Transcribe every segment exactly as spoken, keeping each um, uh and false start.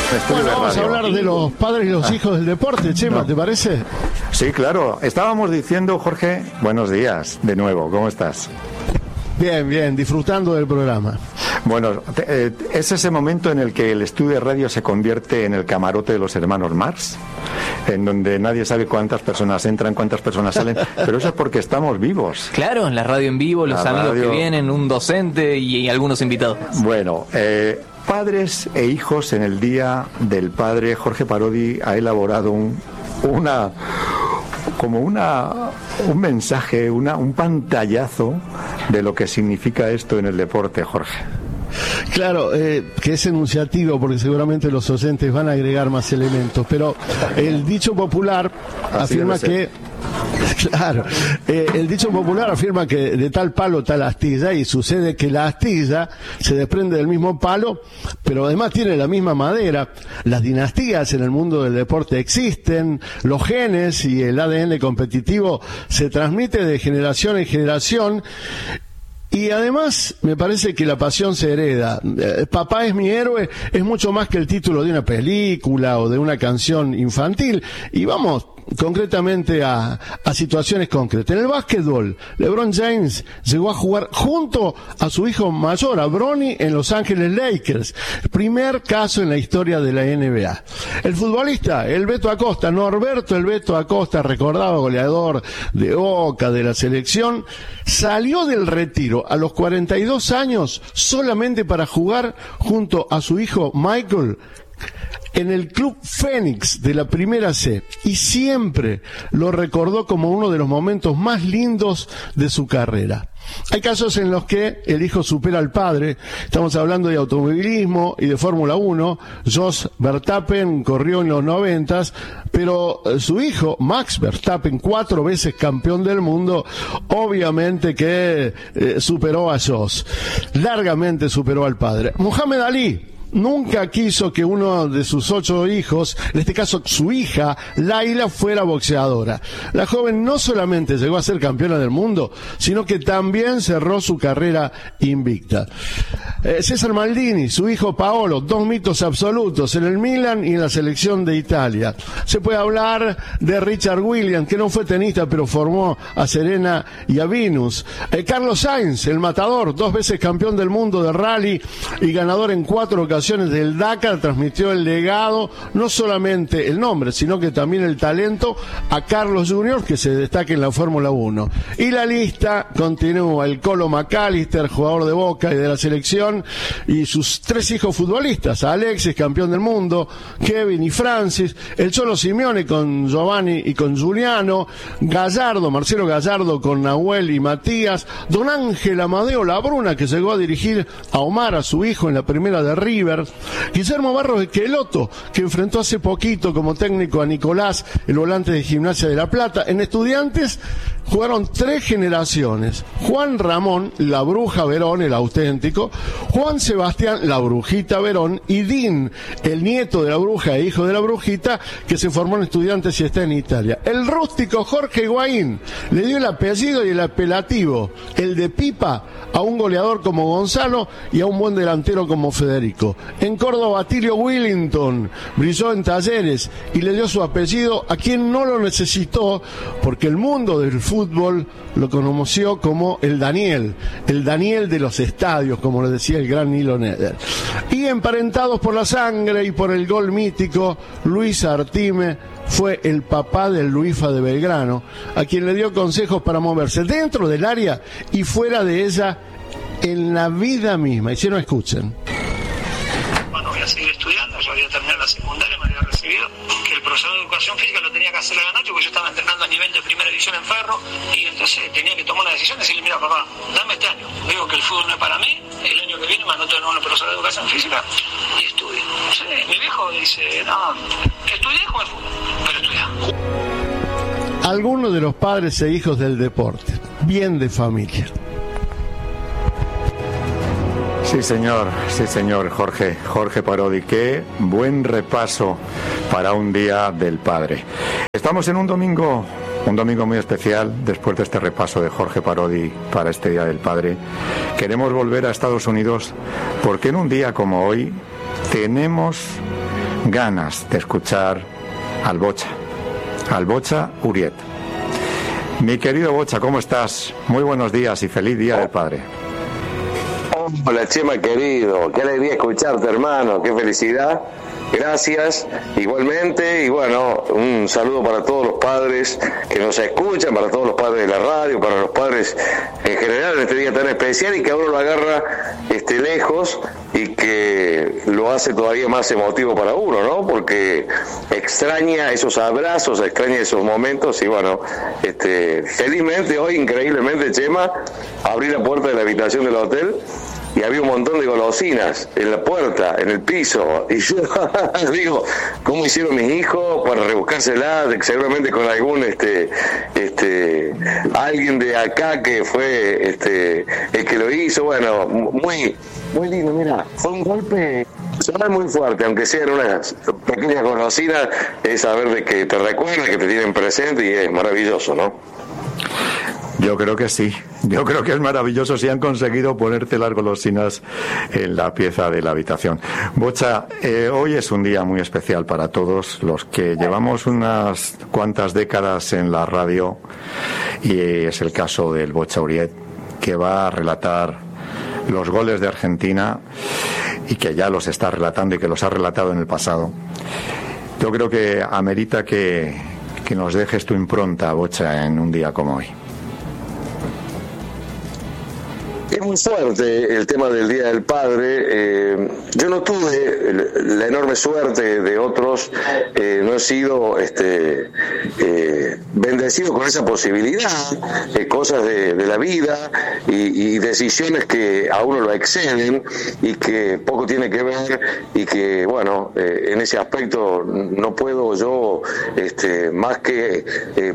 Bueno, de vamos radio. a hablar de los padres y los Ah. hijos del deporte, Chema, No. ¿te parece? Sí, claro. Estábamos diciendo, Jorge, buenos días de nuevo. ¿Cómo estás? Bien, bien, disfrutando del programa. Bueno, te- eh, es ese momento en el que el estudio de radio se convierte en el camarote de los hermanos Marx, en donde nadie sabe cuántas personas entran, cuántas personas salen, pero eso es porque estamos vivos. Claro, en la radio en vivo, los La amigos radio. que vienen, un docente y, y algunos invitados. Bueno, eh, padres e hijos en el Día del Padre, Jorge Parodi ha elaborado un, una... como una un mensaje, una, un pantallazo de lo que significa esto en el deporte, Jorge. Claro, eh, que es enunciativo porque seguramente los oyentes van a agregar más elementos, pero el dicho popular Así afirma debe ser. que claro, eh, el dicho popular afirma que de tal palo tal astilla, y sucede que la astilla se desprende del mismo palo, pero además tiene la misma madera. Las dinastías en el mundo del deporte existen, los genes y el A D N competitivo se transmite de generación en generación. Y además, me parece que la pasión se hereda. Eh, Papá es mi héroe es mucho más que el título de una película o de una canción infantil. Y vamos concretamente a, a situaciones concretas. En el básquetbol, LeBron James llegó a jugar junto a su hijo mayor, a Bronny, en Los Ángeles Lakers. Primer caso en la historia de la N B A. El futbolista, el Beto Acosta, Norberto el Beto Acosta, recordado goleador de Boca, de la selección, salió del retiro a los cuarenta y dos años solamente para jugar junto a su hijo Michael en el Club Fénix de la Primera C, y siempre lo recordó como uno de los momentos más lindos de su carrera. Hay casos en los que el hijo supera al padre. Estamos hablando de automovilismo y de Fórmula uno. Jos Verstappen corrió en los noventas, pero su hijo, Max Verstappen, cuatro veces campeón del mundo, obviamente que eh, superó a Jos. Largamente superó al padre. Muhammad Ali nunca quiso que uno de sus ocho hijos, en este caso su hija, Laila, fuera boxeadora. La joven no solamente llegó a ser campeona del mundo, sino que también cerró su carrera invicta. Eh, César Maldini, su hijo Paolo, dos mitos absolutos en el Milan y en la selección de Italia. Se puede hablar de Richard Williams, que no fue tenista, pero formó a Serena y a Venus. Eh, Carlos Sainz, el matador, dos veces campeón del mundo de rally y ganador en cuatro ocasiones del Dakar, transmitió el legado, no solamente el nombre, sino que también el talento, a Carlos junior, que se destaca en la Fórmula uno. Y la lista continúa. El Colo McAllister, jugador de Boca y de la selección, y sus tres hijos futbolistas, Alexis, campeón del mundo, Kevin y Francis, el Cholo Simeone con Giovanni y con Giuliano, Gallardo, Marcelo Gallardo con Nahuel y Matías, Don Ángel Amadeo Labruna, que llegó a dirigir a Omar, a su hijo, en la primera de River, Guillermo Barros de Queloto, que enfrentó hace poquito como técnico a Nicolás, el volante de Gimnasia de La Plata. En Estudiantes jugaron tres generaciones: Juan Ramón, la Bruja Verón, el auténtico, Juan Sebastián, la Brujita Verón, y Dean, el nieto de la Bruja e hijo de la Brujita, que se formó en Estudiantes y está en Italia. El rústico Jorge Higuaín le dio el apellido y el apelativo, el de Pipa, a un goleador como Gonzalo y a un buen delantero como Federico. En Córdoba, Tilio Willington brilló en Talleres y le dio su apellido a quien no lo necesitó, porque el mundo del fútbol lo conoció como el Daniel, el Daniel de los estadios, como le decía el gran Nilo Neder. Y emparentados por la sangre y por el gol mítico, Luis Artime fue el papá del Luifa de Belgrano, a quien le dio consejos para moverse dentro del área y fuera de ella en la vida misma. Y si no, escuchen. Bueno, voy a seguir estudiando, yo había terminado la secundaria, me había recibido, que el profesor de educación física lo tenía que hacer a la noche porque yo estaba entrenando a nivel de primera división en Ferro, y entonces tenía que tomar una decisión y decirle: mira, papá, dame este año, digo que el fútbol no es para mí, el año que viene me anoto de nuevo en el profesor de educación física y estudio. Sí, mi viejo dice: no, estudié con el fútbol, pero estudié. Algunos de los padres e hijos del deporte, bien de familia. Sí, señor, sí, señor, Jorge, Jorge Parodi, qué buen repaso para un día del padre. Estamos en un domingo, un domingo muy especial, después de este repaso de Jorge Parodi para este día del padre. Queremos volver a Estados Unidos porque en un día como hoy tenemos ganas de escuchar al Bocha, al Bocha Uriet. Mi querido Bocha, ¿cómo estás? Muy buenos días y feliz Día del Padre. Hola Chema querido, qué alegría escucharte hermano, qué felicidad, gracias igualmente y bueno, un saludo para todos los padres que nos escuchan, para todos los padres de la radio, para los padres en general en este día tan especial y que a uno lo agarra este, lejos y que lo hace todavía más emotivo para uno, ¿no? Porque extraña esos abrazos, extraña esos momentos y bueno, este, felizmente hoy, increíblemente Chema, abrí la puerta de la habitación del hotel y había un montón de golosinas en la puerta, en el piso, y yo digo, ¿cómo hicieron mis hijos para rebuscárselas? Seguramente con algún este este alguien de acá que fue este el que lo hizo, bueno, muy muy lindo, mira, fue un golpe personal muy fuerte, aunque sean unas pequeñas golosinas, es saber de que te recuerdan, que te tienen presente y es maravilloso, ¿no? Yo creo que sí, yo creo que es maravilloso si han conseguido ponerte las golosinas en la pieza de la habitación. Bocha, eh, hoy es un día muy especial para todos los que llevamos unas cuantas décadas en la radio y es el caso del Bocha Uriet, que va a relatar los goles de Argentina y que ya los está relatando y que los ha relatado en el pasado. Yo creo que amerita que, que nos dejes tu impronta, Bocha, en un día como hoy. Es muy fuerte el tema del Día del Padre. Eh, yo no tuve la enorme suerte de otros, eh, no he sido este, eh, bendecido con esa posibilidad, eh, cosas de, de la vida y, y decisiones que a uno lo exceden y que poco tiene que ver y que, bueno, eh, en ese aspecto no puedo yo este, más que... Eh,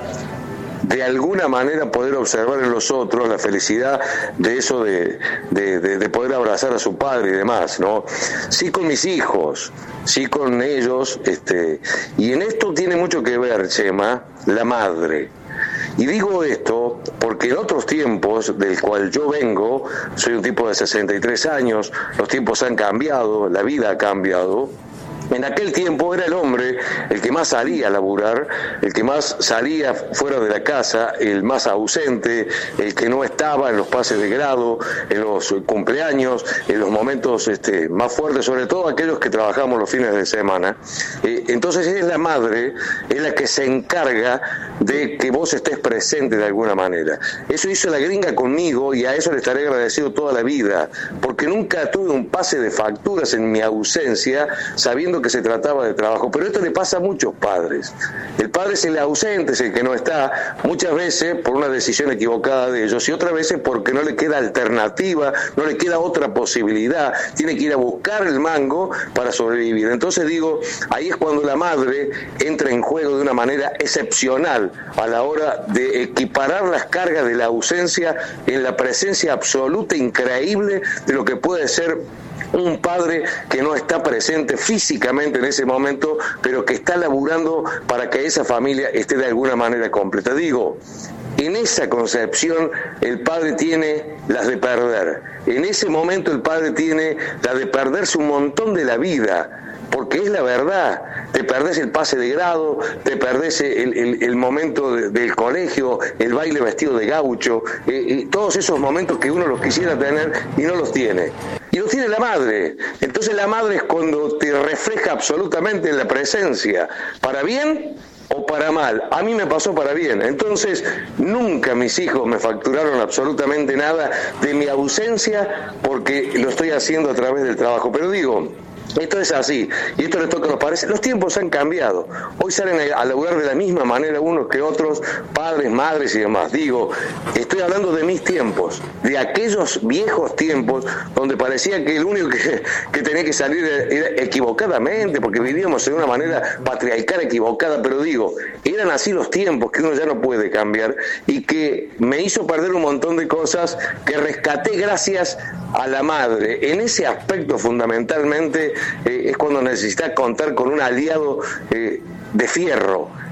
de alguna manera poder observar en los otros la felicidad de eso de, de, de, de poder abrazar a su padre y demás, ¿no? Sí con mis hijos, sí con ellos, este, y en esto tiene mucho que ver, Chema, la madre. Y digo esto porque en otros tiempos del cual yo vengo, soy un tipo de sesenta y tres años, los tiempos han cambiado, la vida ha cambiado. En aquel tiempo era el hombre el que más salía a laburar, el que más salía fuera de la casa, el más ausente, el que no estaba en los pases de grado, en los cumpleaños, en los momentos este, más fuertes, sobre todo aquellos que trabajamos los fines de semana. Eh, entonces es la madre, es la que se encarga de que vos estés presente de alguna manera. Eso hizo la gringa conmigo y a eso le estaré agradecido toda la vida, porque nunca tuve un pase de facturas en mi ausencia, sabiendo que se trataba de trabajo. Pero esto le pasa a muchos padres. El padre es el ausente, es el que no está, muchas veces por una decisión equivocada de ellos y otras veces porque no le queda alternativa, no le queda otra posibilidad, tiene que ir a buscar el mango para sobrevivir. Entonces digo, ahí es cuando la madre entra en juego de una manera excepcional a la hora de equiparar las cargas de la ausencia en la presencia absoluta, increíble de lo que puede ser un padre que no está presente físicamente en ese momento, pero que está laburando para que esa familia esté de alguna manera completa. Digo, en esa concepción el padre tiene las de perder. En ese momento el padre tiene la de perderse un montón de la vida, porque es la verdad. Te perdés el pase de grado, te perdés el, el, el momento de, del colegio, el baile vestido de gaucho, eh, y todos esos momentos que uno los quisiera tener y no los tiene. Y los tiene la madre. Entonces la madre es cuando te refleja absolutamente en la presencia, para bien o para mal. A mí me pasó para bien. Entonces nunca mis hijos me facturaron absolutamente nada de mi ausencia porque lo estoy haciendo a través del trabajo. Pero digo, esto es así, y esto les toca a los padres. Los tiempos han cambiado. Hoy salen a laburar de la misma manera unos que otros, padres, madres y demás. Digo, estoy hablando de mis tiempos, de aquellos viejos tiempos donde parecía que el único que, que tenía que salir era equivocadamente, porque vivíamos en una manera patriarcal equivocada, pero digo, eran así los tiempos que uno ya no puede cambiar y que me hizo perder un montón de cosas que rescaté gracias a la madre. En ese aspecto fundamentalmente eh, es cuando necesitas contar con un aliado eh, de fierro,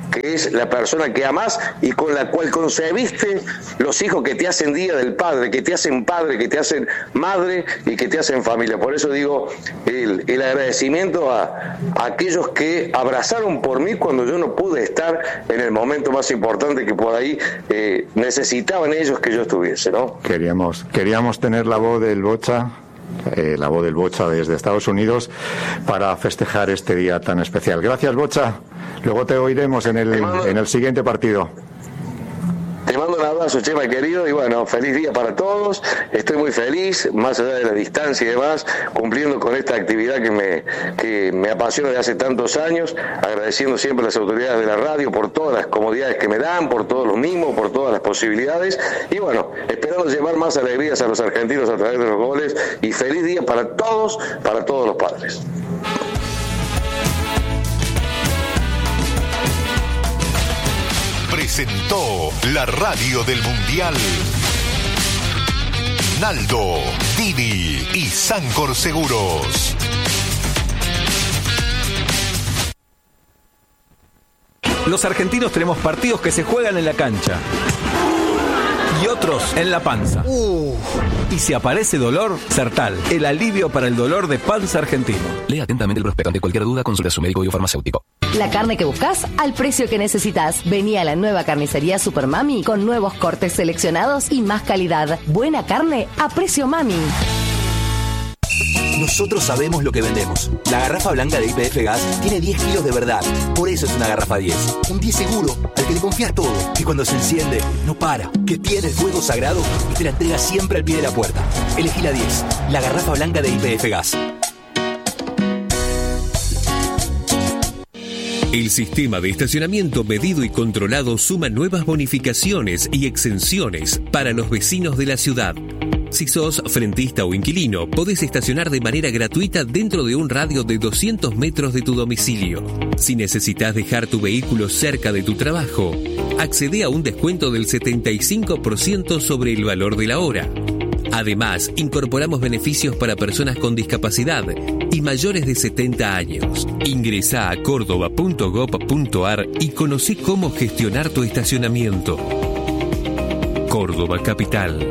que es la persona que amás y con la cual concebiste los hijos que te hacen día del padre, que te hacen padre, que te hacen madre y que te hacen familia. Por eso digo el, el agradecimiento a, a aquellos que abrazaron por mí cuando yo no pude estar en el momento más importante que por ahí eh, necesitaban ellos que yo estuviese, ¿no? Queríamos, queríamos tener la voz del Bocha, eh, la voz del Bocha desde Estados Unidos para festejar este día tan especial. Gracias, Bocha. Luego te oiremos en el, en el siguiente partido. Te mando un abrazo, Chema querido, y bueno, feliz día para todos. Estoy muy feliz, más allá de la distancia y demás, cumpliendo con esta actividad que me, que me apasiona de hace tantos años, agradeciendo siempre a las autoridades de la radio por todas las comodidades que me dan, por todos los mimos, por todas las posibilidades, y bueno, esperando llevar más alegrías a los argentinos a través de los goles, y feliz día para todos, para todos los padres. Presentó la radio del Mundial Naldo, Didi y Sancor Seguros. Los argentinos tenemos partidos que se juegan en la cancha y otros en la panza. Uh. Y si aparece dolor, Sertal, el alivio para el dolor de panza argentino. Lea atentamente el prospecto. Ante cualquier duda, consulte a su médico biofarmacéutico. La carne que buscas al precio que necesitas. Vení a la nueva carnicería Super Mami con nuevos cortes seleccionados y más calidad. Buena carne a precio Mami. Nosotros sabemos lo que vendemos. La garrafa blanca de Y P F Gas tiene diez kilos de verdad. Por eso es una garrafa diez. Un diez seguro, al que le confías todo. Que cuando se enciende, no para. Que tiene el fuego sagrado y te la entrega siempre al pie de la puerta. Elegí la diez. La garrafa blanca de Y P F Gas. El sistema de estacionamiento medido y controlado suma nuevas bonificaciones y exenciones para los vecinos de la ciudad. Si sos frentista o inquilino, podés estacionar de manera gratuita dentro de un radio de doscientos metros de tu domicilio. Si necesitas dejar tu vehículo cerca de tu trabajo, accede a un descuento del setenta y cinco por ciento sobre el valor de la hora. Además, incorporamos beneficios para personas con discapacidad y mayores de setenta años. Ingresá a córdoba punto gob punto ar y conocé cómo gestionar tu estacionamiento. Córdoba Capital.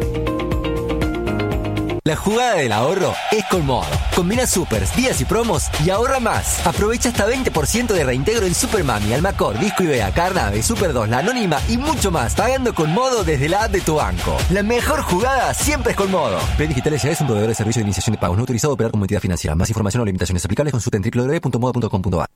La jugada del ahorro es con Modo. Combina supers, días y promos y ahorra más. Aprovecha hasta veinte por ciento de reintegro en Super Mami, Almacor, Disco Ibea, Carnave, Super dos, La Anónima y mucho más, pagando con Modo desde la app de tu banco. La mejor jugada siempre es con Modo. Play Digital S A es un proveedor de servicio de iniciación de pagos no autorizado a operar como entidad financiera. Más información o limitaciones aplicables consulta en doble u doble u doble u punto modo punto com punto a r.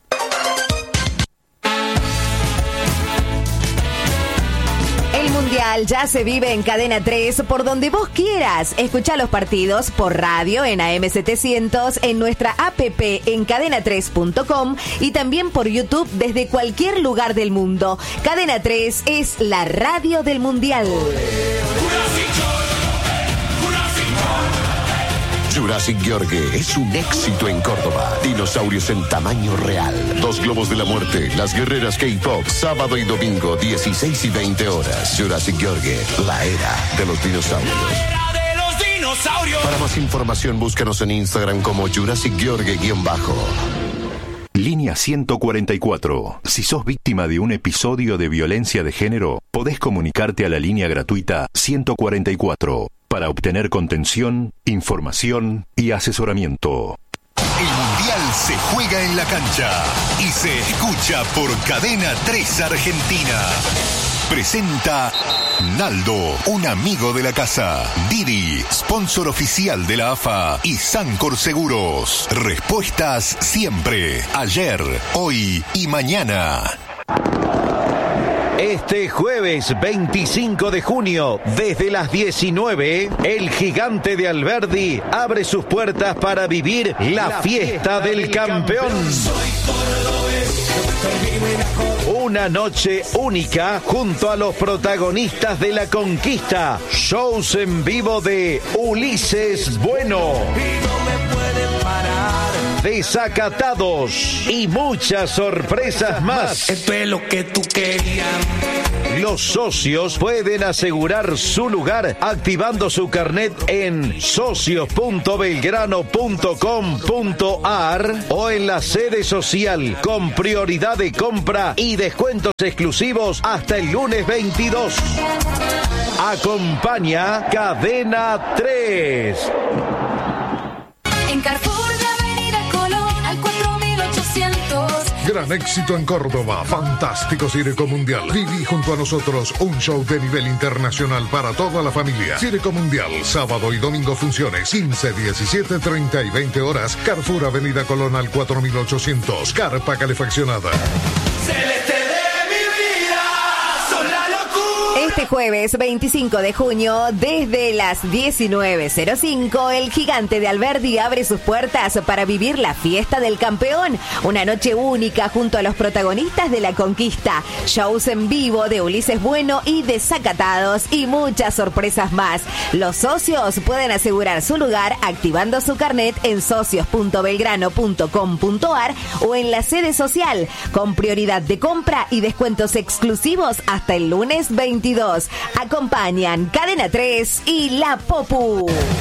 Ya se vive en Cadena tres por donde vos quieras. Escuchá los partidos por radio en A M setecientos, en nuestra app en cadena tres punto com y también por YouTube desde cualquier lugar del mundo. Cadena tres es la radio del Mundial. Jurassic Gheorghe es un éxito en Córdoba. Dinosaurios en tamaño real. Dos globos de la muerte. Las guerreras K-pop. Sábado y domingo, dieciséis y veinte horas. Jurassic Gheorghe, la era de los dinosaurios. La era de los dinosaurios. Para más información, búscanos en Instagram como Jurassic Gheorghe-bajo. Línea ciento cuarenta y cuatro. Si sos víctima de un episodio de violencia de género, podés comunicarte a la línea gratuita ciento cuarenta y cuatro para obtener contención, información y asesoramiento. El Mundial se juega en la cancha y se escucha por Cadena tres Argentina. Presenta Naldo, un amigo de la casa. Didi, sponsor oficial de la A F A. Y Sancor Seguros. Respuestas siempre. Ayer, hoy y mañana. Este jueves veinticinco de junio, desde las diecinueve, el Gigante de Alberdi abre sus puertas para vivir la, la fiesta, fiesta del, del campeón. campeón. Una noche única junto a los protagonistas de la conquista. Shows en vivo de Ulises Bueno, Desacatados y muchas sorpresas más. Esto es lo que tú querías. Los socios pueden asegurar su lugar activando su carnet en socios punto belgrano punto com punto ar o en la sede social con prioridad de compra y descuentos exclusivos hasta el lunes veintidós. Acompaña Cadena tres. En Carrefour de Avenida Colón al cuatro mil ochocientos. Gran éxito en Córdoba, fantástico Circo Mundial. Viví junto a nosotros un show de nivel internacional para toda la familia. Circo Mundial, sábado y domingo funciones, quince, diecisiete, treinta y veinte horas. Carrefour Avenida Colón al cuatro mil ochocientos. Carpa calefaccionada. Celeste de mi vida, son la locura. Este jueves veinticinco de junio, desde las diecinueve cero cinco, el Gigante de Alberdi abre sus puertas para vivir la fiesta del campeón. Una noche única junto a los protagonistas de la conquista, shows en vivo de Ulises Bueno y Desacatados y muchas sorpresas más. Los socios pueden asegurar su lugar activando su carnet en socios punto belgrano punto com punto ar o en la sede social con prioridad de compra y descuentos exclusivos hasta el lunes veintidós. Acompañan Cadena tres y La Popu.